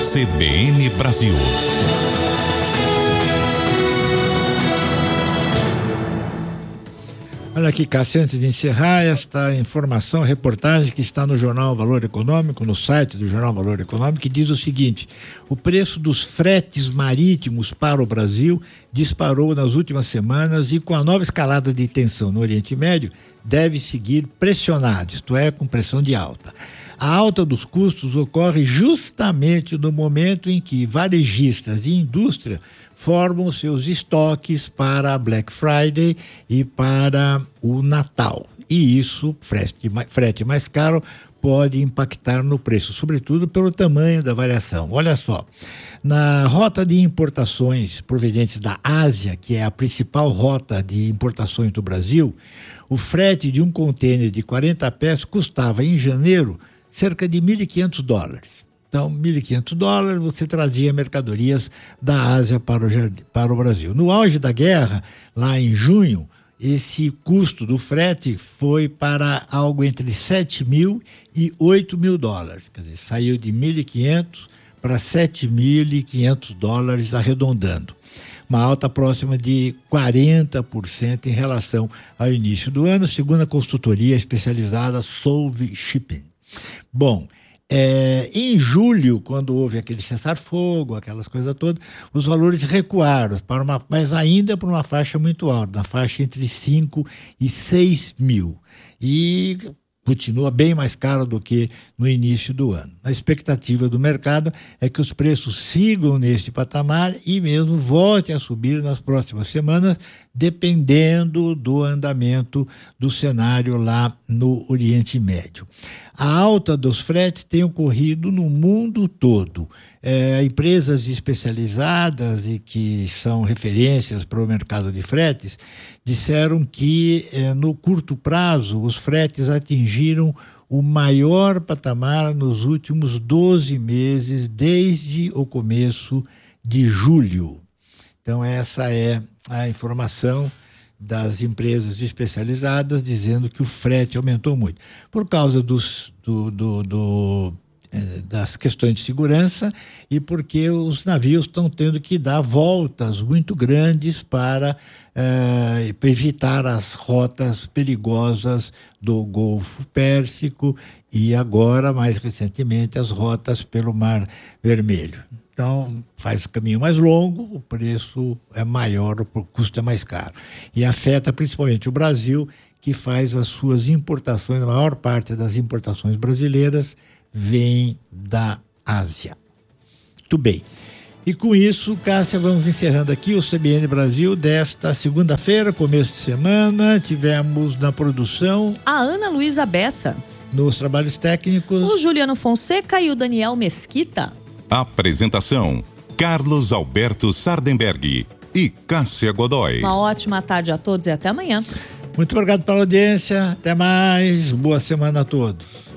CBN Brasil. Olha aqui, Cássio, antes de encerrar esta informação, reportagem que está no Jornal Valor Econômico, no site do Jornal Valor Econômico, que diz o seguinte: o preço dos fretes marítimos para o Brasil disparou nas últimas semanas e com a nova escalada de tensão no Oriente Médio deve seguir pressionado, isto é, com pressão de alta. A alta dos custos ocorre justamente no momento em que varejistas e indústria formam seus estoques para a Black Friday e para o Natal. E isso, frete mais caro, pode impactar no preço, sobretudo pelo tamanho da variação. Olha só, na rota de importações provenientes da Ásia, que é a principal rota de importações do Brasil, o frete de um contêiner de 40 pés custava, em janeiro, cerca de $1.500. Então, $1.500, você trazia mercadorias da Ásia para o Brasil. No auge da guerra, lá em junho, esse custo do frete foi para algo entre $7.000 e $8.000. Quer dizer, saiu de 1.500 para $7.500 arredondando. Uma alta próxima de 40% em relação ao início do ano, segundo a consultoria especializada Solve Shipping. Bom, em julho, quando houve aquele cessar-fogo, aquelas coisas todas, os valores recuaram, mas ainda para uma faixa muito alta, na faixa entre 5 e 6 mil. E continua bem mais caro do que no início do ano. A expectativa do mercado é que os preços sigam neste patamar e mesmo voltem a subir nas próximas semanas, dependendo do andamento do cenário lá no Oriente Médio. A alta dos fretes tem ocorrido no mundo todo. Empresas especializadas e que são referências para o mercado de fretes disseram que no curto prazo os fretes atingiram o maior patamar nos últimos 12 meses, desde o começo de julho. Então essa é a informação das empresas especializadas dizendo que o frete aumentou muito por causa das questões de segurança e porque os navios estão tendo que dar voltas muito grandes para evitar as rotas perigosas do Golfo Pérsico e agora, mais recentemente, as rotas pelo Mar Vermelho. Então, faz o caminho mais longo, o preço é maior, o custo é mais caro. E afeta principalmente o Brasil, que faz as suas importações, a maior parte das importações brasileiras vem da Ásia. Muito bem. E com isso, Cássia, vamos encerrando aqui o CBN Brasil desta segunda-feira, começo de semana. Tivemos na produção a Ana Luísa Bessa, nos trabalhos técnicos o Juliano Fonseca e o Daniel Mesquita. Apresentação: Carlos Alberto Sardenberg e Cássia Godoy. Uma ótima tarde a todos e até amanhã. Muito obrigado pela audiência. Até mais. Boa semana a todos.